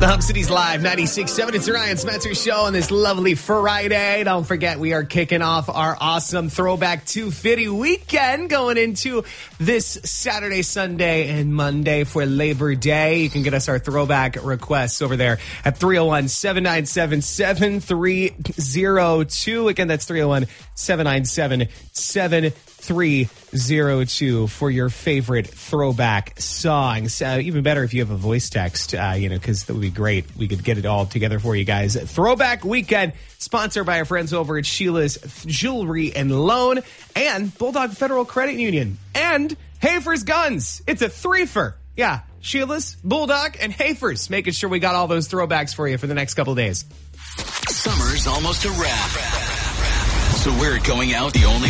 The Hub City's Live 96.7. It's the Ryan Spencer Show on this lovely Friday. Don't forget, we are kicking off our awesome Throwback 250 weekend going into this Saturday, Sunday, and Monday for Labor Day. You can get us our throwback requests over there at 301-797-7302. Again, that's 301-797-7302 for your favorite throwback songs. Even better if you have a voice text, because that would be great. We could get it all together for you guys. Throwback Weekend, sponsored by our friends over at Sheila's Jewelry and Loan and Bulldog Federal Credit Union and Hafer's Guns. It's a threefer. Yeah, Sheila's, Bulldog, and Hafer's. Making sure we got all those throwbacks for you for the next couple days. Summer's almost a wrap. So we're going out the only